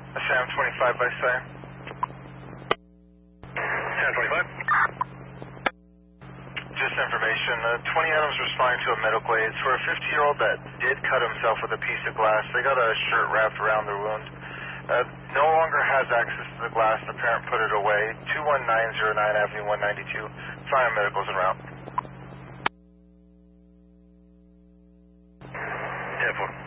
Sam 25 by Sam. Sam 25. Just information, 20 Adams responding to a medical aid. For a 50-year-old that did cut himself with a piece of glass, they got a shirt wrapped around their wound. No longer has access to the glass. The parent put it away. 21909 Avenue 192. Fire medicals en route. 10-4.